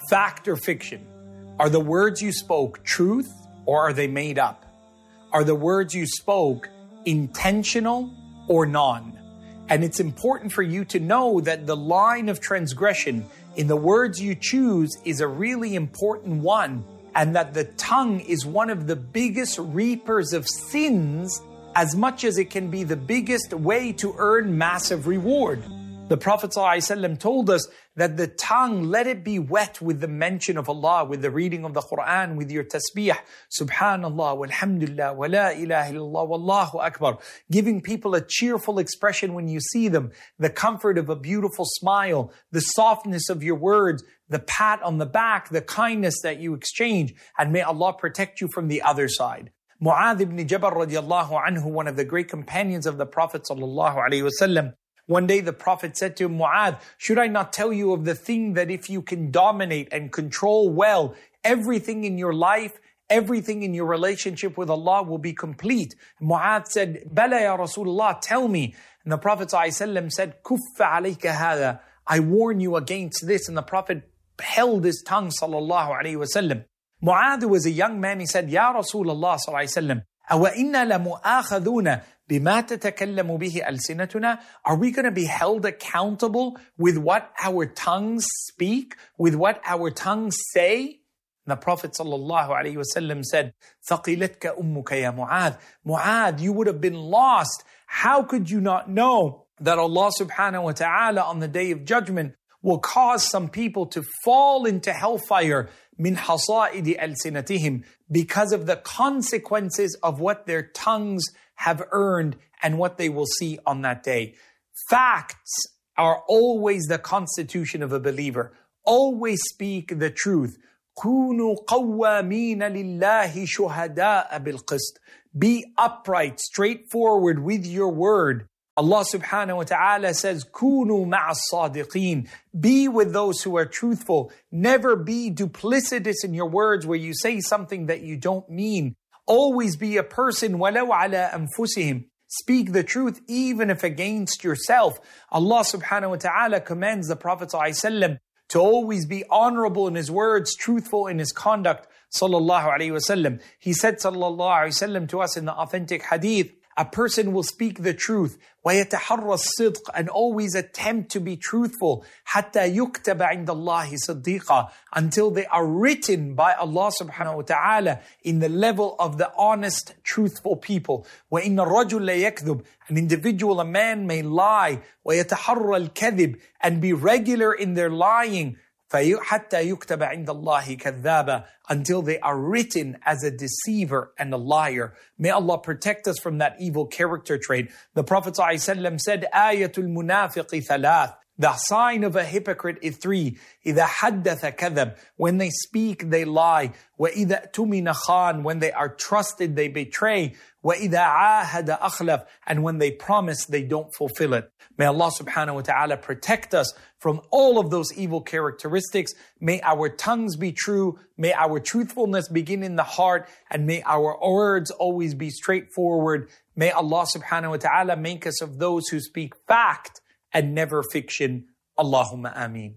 Fact or fiction? Are the words you spoke truth or are they made up? Are the words you spoke intentional or non? And it's important for you to know that the line of transgression in the words you choose is a really important one, and that the tongue is one of the biggest reapers of sins as much as it can be the biggest way to earn massive reward. The Prophet ﷺ told us that the tongue, let it be wet with the mention of Allah, with the reading of the Quran, with your tasbih, subhanallah, walhamdulillah, wa la ilaha illallah, wallahu akbar. Giving people a cheerful expression when you see them, the comfort of a beautiful smile, the softness of your words, the pat on the back, the kindness that you exchange, and may Allah protect you from the other side. Mu'adh ibn Jabal radiallahu anhu, one of the great companions of the Prophet sallallahu alaihi wasallam, one day the Prophet said to him, Mu'adh, should I not tell you of the thing that if you can dominate and control well, everything in your life, everything in your relationship with Allah will be complete? Mu'adh said, Bala ya Rasulullah, tell me. And the Prophet ﷺ said, Kuffa alayka hada, I warn you against this. And the Prophet held his tongue sallallahu alayhi wasallam. Mu'adh was a young man. He said, Ya Rasulullah sallallahu alayhi wasallam, awa inna la mu'akhaduna bima tatakallamu bihi alsinatuna? Are we going to be held accountable with what our tongues speak, with what our tongues say? And the Prophet sallallahu alaihi wasallam said, "Thaqilatka ummuka ya Mu'adh." Mu'adh, you would have been lost. How could you not know that Allah subhanahu wa ta'ala on the day of judgment will cause some people to fall into hellfire min hasa'idi alsinatihim, because of the consequences of what their tongues have earned and what they will see on that day. Facts are always the constitution of a believer. Always speak the truth. كُونُوا قَوَّامِينَ لِلَّهِ شُهَدَاءَ بِالْقِسْطِ. Be upright, straightforward with your word. Allah subhanahu wa ta'ala says, كُونُوا مَعَ الصَّادِقِينَ. Be with those who are truthful. Never be duplicitous in your words where you say something that you don't mean. Always be a person, وَلَوْ عَلَىٰ أَنفُسِهِمْ. Speak the truth even if against yourself. Allah subhanahu wa ta'ala commands the Prophet ﷺ to always be honorable in his words, truthful in his conduct, sallallahu alayhi wasallam. He said, sallallahu alayhi wasallam, to us in the authentic hadith, a person will speak the truth, وَيَتَحَرَّ الصِّدْقِ, and always attempt to be truthful, حَتَّى يُكْتَبَ عِنْدَ اللَّهِ صِدِّيقًا, until they are written by Allah subhanahu wa ta'ala in the level of the honest, truthful people. وَإِنَّ الرَّجُلَ لَيَكْذُبْ, an individual, a man may lie, وَيَتَحَرَّ الْكَذِبِ, and be regular in their lying, حَتَّى يُكْتَبَ عِنْدَ اللَّهِ كَذَّابًا, until they are written as a deceiver and a liar. May Allah protect us from that evil character trait. The Prophet ﷺ said, آيَةُ الْمُنَافِقِ ثَلَاث. The sign of a hypocrite is three. إِذَا حَدَّثَ كَذَبَ. When they speak, they lie. وَإِذَا اؤْتُمِنَ خَانَ. When they are trusted, they betray. وَإِذَا عَاهَدَ أَخْلَفَ. And when they promise, they don't fulfill it. May Allah subhanahu wa ta'ala protect us from all of those evil characteristics. May our tongues be true. May our truthfulness begin in the heart. And may our words always be straightforward. May Allah subhanahu wa ta'ala make us of those who speak fact and never fiction. Allahumma ameen.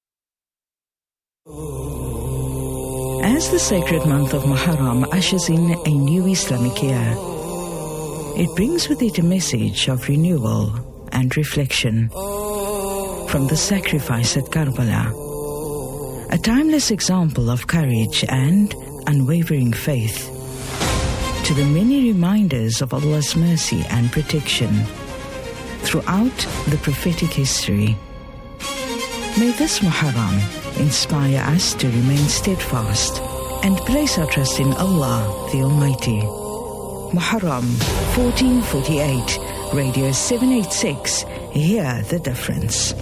As the sacred month of Muharram ushers in a new Islamic year, it brings with it a message of renewal and reflection. From the sacrifice at Karbala, a timeless example of courage and unwavering faith, to the many reminders of Allah's mercy and protection throughout the prophetic history. May this Muharram inspire us to remain steadfast and place our trust in Allah the Almighty. Muharram 1448, Radio 786, hear the difference.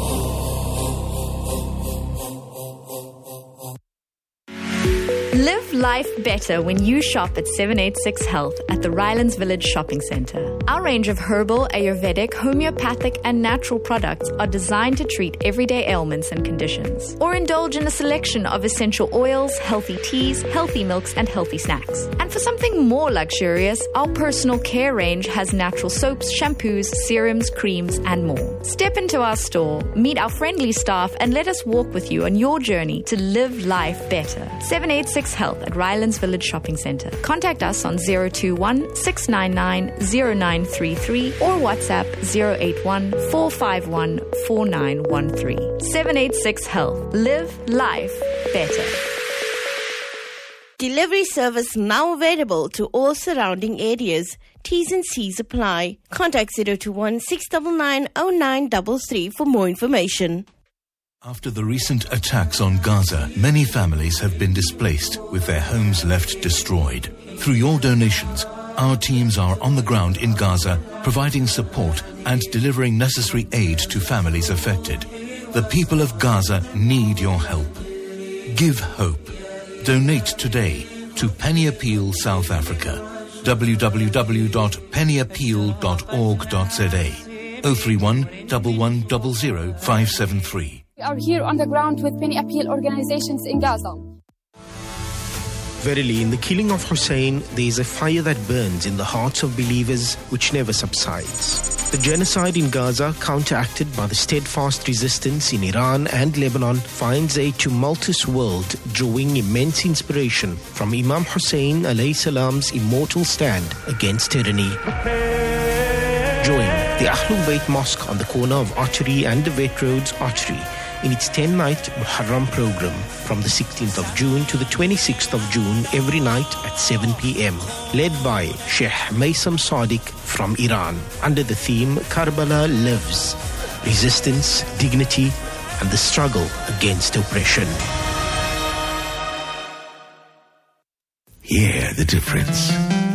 Live life better when you shop at 786 Health at the Rylands Village Shopping Centre. Our range of herbal, Ayurvedic, homeopathic and natural products are designed to treat everyday ailments and conditions. Or indulge in a selection of essential oils, healthy teas, healthy milks and healthy snacks. And for something more luxurious, our personal care range has natural soaps, shampoos, serums, creams and more. Step into our store, meet our friendly staff and let us walk with you on your journey to live life better. 786 Health at Rylands Village Shopping Centre. Contact us on 021 699 0933 or WhatsApp 081 451 4913. 786 Health. Live life better. Delivery service now available to all surrounding areas. T's and C's apply. Contact 021 699 0933 for more information. After the recent attacks on Gaza, many families have been displaced with their homes left destroyed. Through your donations, our teams are on the ground in Gaza, providing support and delivering necessary aid to families affected. The people of Gaza need your help. Give hope. Donate today to Penny Appeal South Africa. www.pennyappeal.org.za 031 1100 573. We are here on the ground with Penny Appeal organizations in Gaza. Verily, in the killing of Hussein, there is a fire that burns in the hearts of believers which never subsides. The genocide in Gaza, counteracted by the steadfast resistance in Iran and Lebanon, finds a tumultuous world drawing immense inspiration from Imam Hussein alayhi salam's immortal stand against tyranny. Join the Ahlul Bayt Mosque on the corner of Archery and the Vet Roads Archery in its 10-night Muharram program from the 16th of June to the 26th of June every night at 7 p.m. Led by Sheikh Maysam Sadiq from Iran under the theme Karbala Lives, Resistance, Dignity and the Struggle Against Oppression. Hear the difference.